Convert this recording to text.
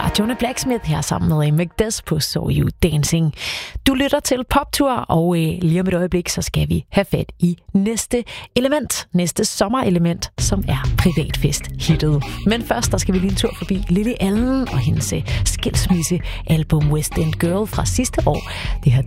var Jonah Blacksmith her sammen med Macbeth på So You Dancing. Du lytter til Poptur, og lige om et øjeblik, så skal vi have fat i næste element, næste sommerelement, som er privatfest-hittet. Men først, der skal vi lige en tur forbi Lily Allen og hendes skilsmisse-album West End Girl fra sidste år. Det her,